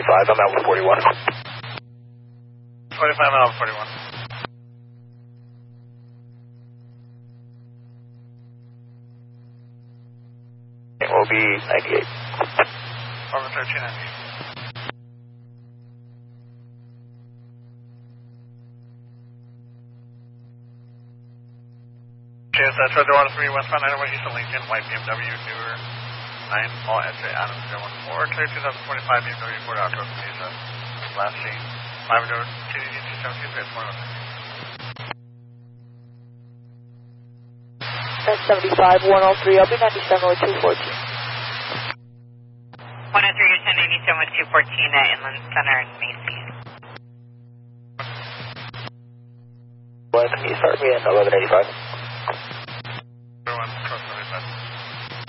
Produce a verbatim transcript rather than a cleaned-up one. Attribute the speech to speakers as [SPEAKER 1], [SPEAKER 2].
[SPEAKER 1] twenty-five, I'm out with forty-one.
[SPEAKER 2] twenty-five, I'm out with forty-one.
[SPEAKER 1] It will be ninety-eight.
[SPEAKER 2] Over thirteen ninety. Cheers, that's Roger one three, westbound nine oh one East of Lincoln, white B M W, newer, nine, all S J Adams, zero one four, clear two thousand twenty-five B M W, Ford Outro, Mesa, last scene, five door, T D D two seventeen, three four one.
[SPEAKER 3] ten seventy-five, one oh three, I'll be ninety-seven with two fourteen.
[SPEAKER 4] one oh three, ten ninety-seven with two fourteen at Inland Center in Macy's.
[SPEAKER 1] What, can you start me at eleven eighty-five?